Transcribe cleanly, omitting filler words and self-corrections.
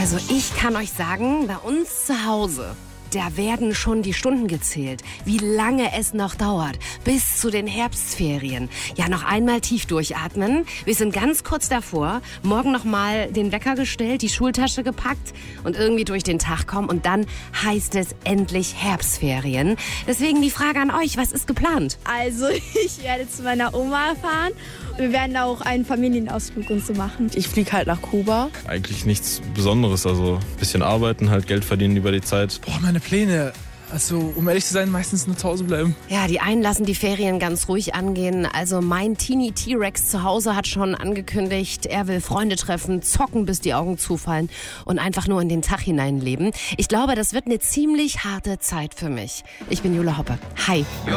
Also ich kann euch sagen, bei uns zu Hause, da werden schon die Stunden gezählt, wie lange es noch dauert, bis zu den Herbstferien. Ja, noch einmal tief durchatmen. Wir sind ganz kurz davor, morgen noch mal den Wecker gestellt, die Schultasche gepackt und irgendwie durch den Tag kommen. Und dann heißt es endlich Herbstferien. Deswegen die Frage an euch, was ist geplant? Also ich werde zu meiner Oma fahren. Wir werden auch einen Familienausflug und so machen. Ich fliege halt nach Kuba. Eigentlich nichts Besonderes, also ein bisschen arbeiten, halt Geld verdienen über die Zeit. Boah, meine Pläne. Also, um ehrlich zu sein, meistens nur zu Hause bleiben. Ja, die einen lassen die Ferien ganz ruhig angehen. Also mein Teenie T-Rex zu Hause hat schon angekündigt, er will Freunde treffen, zocken, bis die Augen zufallen und einfach nur in den Tag hineinleben. Ich glaube, das wird eine ziemlich harte Zeit für mich. Ich bin Jule Hoppe. Hi.